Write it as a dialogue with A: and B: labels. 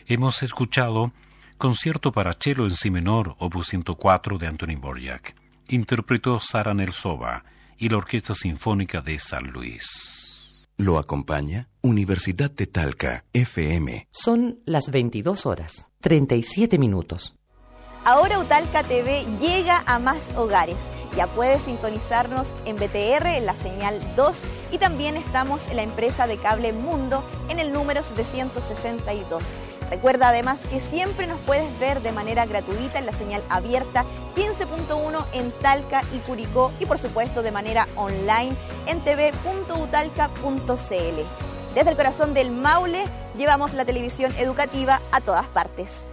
A: Hemos escuchado Concierto para cello en si menor, opus 104 de Antonín Dvořák. Interpretó Sara Nelsova y la Orquesta Sinfónica de San Luis.
B: Lo acompaña Universidad de Talca, FM.
C: Son las 22 horas, 37 minutos.
D: Ahora Utalca TV llega a más hogares. Ya puedes sintonizarnos en BTR, en la señal 2, y también estamos en la empresa de cable Mundo en el número 762. Recuerda además que siempre nos puedes ver de manera gratuita en la señal abierta 15.1 en Talca y Curicó, y por supuesto de manera online en tv.utalca.cl. Desde el corazón del Maule llevamos la televisión educativa a todas partes.